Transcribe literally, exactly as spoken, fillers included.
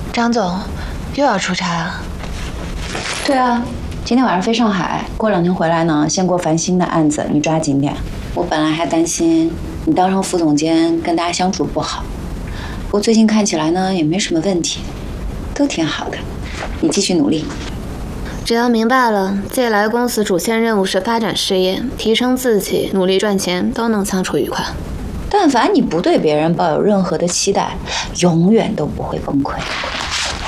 张总，又要出差啊？ 对啊，今天晚上飞上海，过两天回来呢，先给我烦心的案子，你抓紧点。我本来还担心你当上副总监跟大家相处不好，不过最近看起来呢也没什么问题，都挺好的。你继续努力。 只要明白了，借来公司主线任务是发展事业、提升自己、努力赚钱，都能相处愉快。 但凡你不对别人抱有任何的期待，永远都不会崩溃。